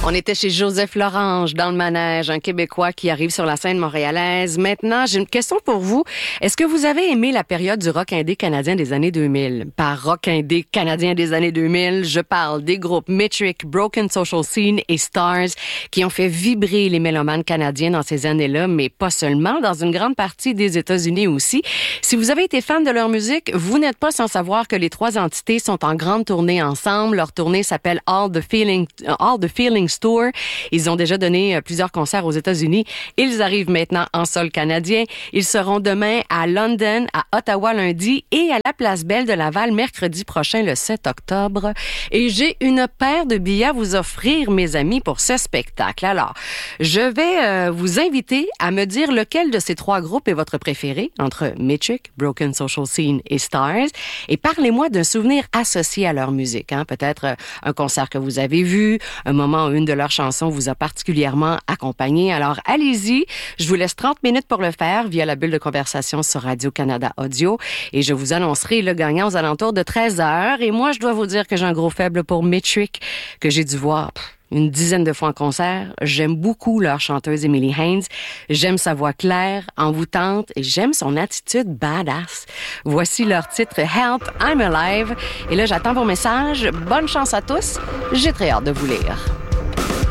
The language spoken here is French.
On était chez Joseph Lorange, dans le manège, un Québécois qui arrive sur la scène montréalaise. Maintenant, j'ai une question pour vous. Est-ce que vous avez aimé la période du rock indé canadien des années 2000? Par rock indé canadien des années 2000, je parle des groupes Metric, Broken Social Scene et Stars qui ont fait vibrer les mélomanes canadiens dans ces années-là, mais pas seulement, dans une grande partie des États-Unis aussi. Si vous avez été fan de leur musique, vous n'êtes pas sans savoir que les trois entités sont en grande tournée ensemble. Leur tournée s'appelle All the Feelings Tour. Ils ont déjà donné plusieurs concerts aux États-Unis. Ils arrivent maintenant en sol canadien. Ils seront demain à London, à Ottawa lundi et à la Place Belle de Laval mercredi prochain, le 7 octobre. Et j'ai une paire de billets à vous offrir, mes amis, pour ce spectacle. Alors, je vais vous inviter à me dire lequel de ces trois groupes est votre préféré, entre Metric, Broken Social Scene et Stars. Et parlez-moi d'un souvenir associé à leur musique. Peut-être un concert que vous avez vu, un moment où une de leurs chansons vous a particulièrement accompagné. Alors, allez-y. Je vous laisse 30 minutes pour le faire via la bulle de conversation sur Radio-Canada Audio et je vous annoncerai le gagnant aux alentours de 13h. Et moi, je dois vous dire que j'ai un gros faible pour Metric, que j'ai dû voir une dizaine de fois en concert. J'aime beaucoup leur chanteuse Emily Haynes. J'aime sa voix claire, envoûtante et j'aime son attitude badass. Voici leur titre Help, I'm Alive. Et là, j'attends vos messages. Bonne chance à tous. J'ai très hâte de vous lire.